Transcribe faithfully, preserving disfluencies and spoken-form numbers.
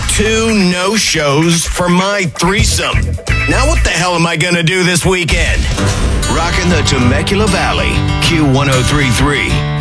two no-shows for my threesome. Now what the hell am I gonna do this weekend? Rocking the Temecula Valley, Q one oh three point three.